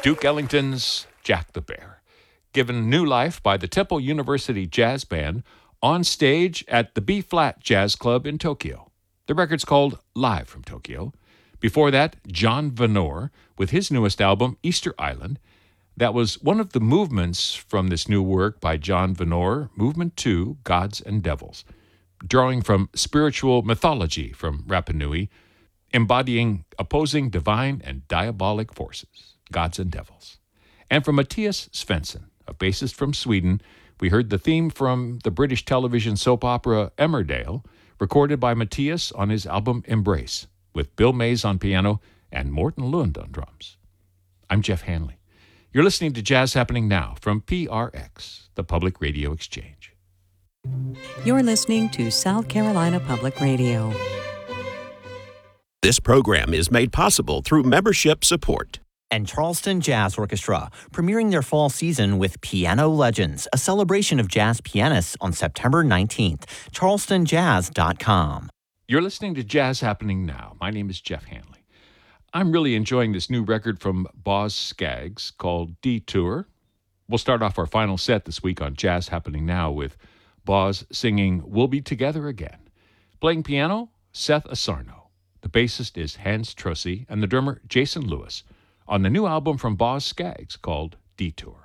Duke Ellington's Jack the Bear, given new life by the Temple University Jazz Band on stage at the B-Flat Jazz Club in Tokyo. The record's called Live from Tokyo. Before that, John Venor with his newest album, Easter Island. That was one of the movements from this new work by John Venor, Movement 2, Gods and Devils, drawing from spiritual mythology from Rapa Nui, embodying opposing divine and diabolic forces, gods and devils. And from Matthias Svensson, a bassist from Sweden, we heard the theme from the British television soap opera Emmerdale, recorded by Matthias on his album Embrace, with Bill Mays on piano and Morten Lund on drums. I'm Jeff Hanley. You're listening to Jazz Happening Now from PRX, the Public Radio Exchange. You're listening to South Carolina Public Radio. This program is made possible through membership support. And Charleston Jazz Orchestra, premiering their fall season with Piano Legends, a celebration of jazz pianists on September 19th. CharlestonJazz.com. You're listening to Jazz Happening Now. My name is Jeff Hanley. I'm really enjoying this new record from Boz Scaggs called Detour. We'll start off our final set this week on Jazz Happening Now with Boz singing We'll Be Together Again. Playing piano, Seth Asarno. The bassist is Hans Trossi and the drummer Jason Lewis on the new album from Boz Scaggs called Detour.